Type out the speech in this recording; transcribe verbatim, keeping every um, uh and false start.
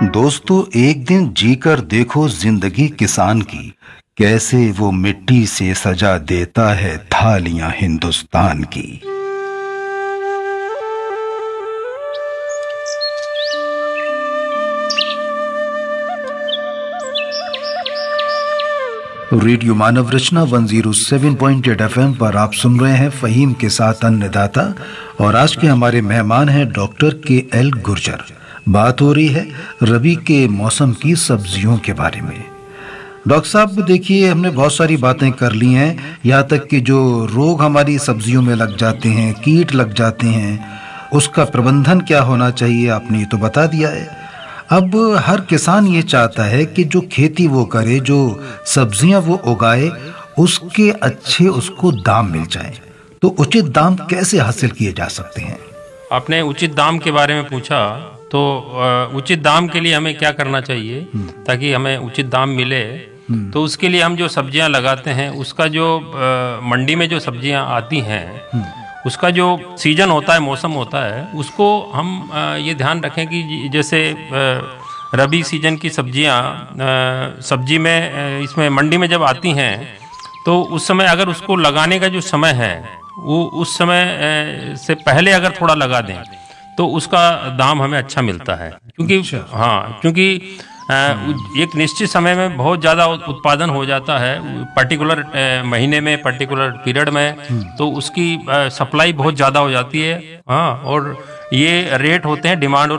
दोस्तों, एक दिन जीकर देखो जिंदगी किसान की, कैसे वो मिट्टी से सजा देता है थालियां हिंदुस्तान की। रेडियो मानव रचना एक सौ सात पॉइंट आठ एफएम पर आप सुन रहे हैं फहीम के साथ अन्नदाता, और आज के हमारे मेहमान हैं डॉक्टर के एल गुर्जर। बात हो रही है रबी के मौसम की सब्जियों के बारे में। डॉक्टर साहब देखिए, हमने बहुत सारी बातें कर ली हैं, यहाँ तक कि जो रोग हमारी सब्जियों में लग जाते हैं, कीट लग जाते हैं, उसका प्रबंधन क्या होना चाहिए आपने ये तो बता दिया है। अब हर किसान ये चाहता है कि जो खेती वो करे, जो सब्जियां वो उगाए, उसके अच्छे उसको दाम मिल जाए। तो उचित दाम कैसे हासिल किए जा सकते हैं? आपने उचित दाम के बारे में पूछा, तो उचित दाम के लिए हमें क्या करना चाहिए ताकि हमें उचित दाम मिले। तो उसके लिए हम जो सब्जियां लगाते हैं, उसका जो मंडी में जो सब्जियां आती हैं, उसका जो सीजन होता है, मौसम होता है, उसको हम ये ध्यान रखें कि जैसे रबी सीजन की सब्जियां सब्जी में इसमें मंडी में जब आती हैं, तो उस समय अगर उसको लगाने का जो समय है वो उस समय से पहले अगर थोड़ा लगा दें तो उसका दाम हमें अच्छा मिलता है। क्योंकि अच्छा। हाँ, क्योंकि एक निश्चित समय में बहुत ज़्यादा उत्पादन हो जाता है, पर्टिकुलर महीने में, पर्टिकुलर पीरियड में, तो उसकी सप्लाई बहुत ज़्यादा हो जाती है। हाँ, और ये रेट होते हैं डिमांड और